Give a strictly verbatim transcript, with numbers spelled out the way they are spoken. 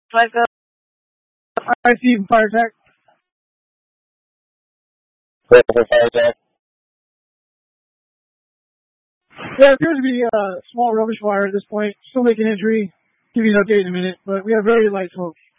Like a I see fire attack. Wait for fire attack. Yeah, it appears to be a small rubbish fire at this point. Still making entry. Give you an update in a minute, but we have very light smoke.